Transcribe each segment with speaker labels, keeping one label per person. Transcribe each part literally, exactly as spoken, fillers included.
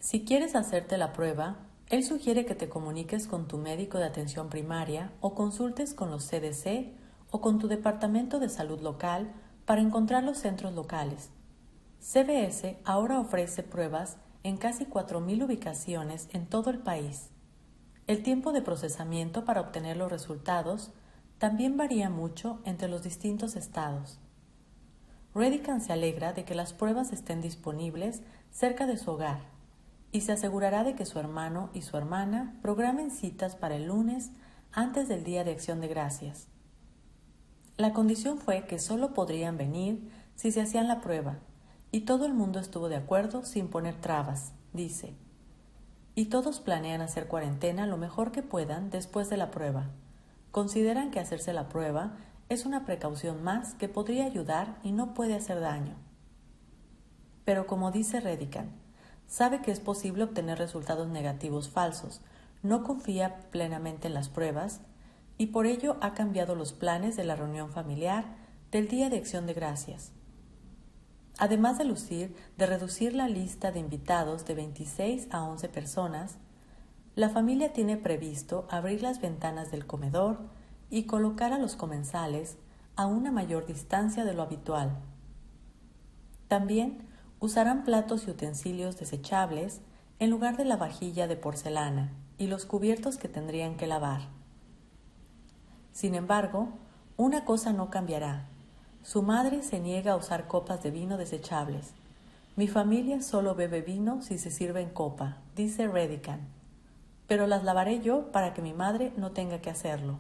Speaker 1: Si quieres hacerte la prueba, él sugiere que te comuniques con tu médico de atención primaria o consultes con los C D C o con tu departamento de salud local para encontrar los centros locales. C B S ahora ofrece pruebas en casi cuatro mil ubicaciones en todo el país. El tiempo de procesamiento para obtener los resultados también varía mucho entre los distintos estados. Redican se alegra de que las pruebas estén disponibles cerca de su hogar y se asegurará de que su hermano y su hermana programen citas para el lunes antes del Día de Acción de Gracias. La condición fue que solo podrían venir si se hacían la prueba, y todo el mundo estuvo de acuerdo sin poner trabas, dice. Y todos planean hacer cuarentena lo mejor que puedan después de la prueba. Consideran que hacerse la prueba es una precaución más que podría ayudar y no puede hacer daño. Pero como dice Redican, sabe que es posible obtener resultados negativos falsos, no confía plenamente en las pruebas y por ello ha cambiado los planes de la reunión familiar del Día de Acción de Gracias. Además de, lucir, de reducir la lista de invitados de veintiséis a once personas, la familia tiene previsto abrir las ventanas del comedor y colocar a los comensales a una mayor distancia de lo habitual. También usarán platos y utensilios desechables en lugar de la vajilla de porcelana y los cubiertos que tendrían que lavar. Sin embargo, una cosa no cambiará. Su madre se niega a usar copas de vino desechables. Mi familia solo bebe vino si se sirve en copa, dice Redican, pero las lavaré yo para que mi madre no tenga que hacerlo.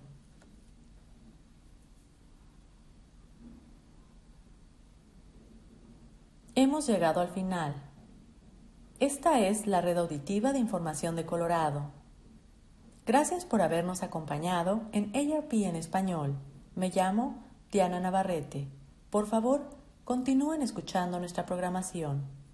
Speaker 1: Hemos llegado al final. Esta es la red auditiva de información de Colorado. Gracias por habernos acompañado en A R P en español. Me llamo Diana Navarrete. Por favor, continúen escuchando nuestra programación.